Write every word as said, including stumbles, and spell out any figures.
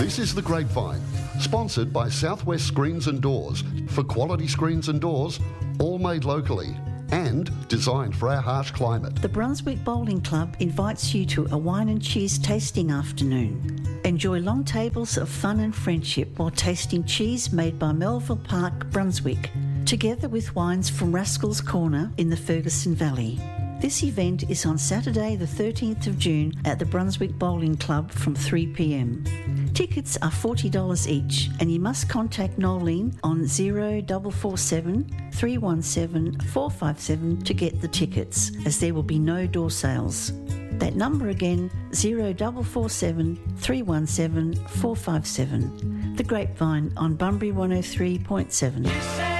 This is The Grapevine, sponsored by Southwest Screens and Doors, for quality screens and doors, all made locally and designed for our harsh climate. The Brunswick Bowling Club invites you to a wine and cheese tasting afternoon. Enjoy long tables of fun and friendship while tasting cheese made by Melville Park, Brunswick, together with wines from Rascal's Corner in the Ferguson Valley. This event is on Saturday the thirteenth of June at the Brunswick Bowling Club from three p m. Tickets are forty dollars each, and you must contact Nolene on zero four four seven, three one seven, four five seven to get the tickets, as there will be no door sales. That number again, zero four four seven, three one seven, four five seven. The Grapevine on Bunbury one oh three point seven.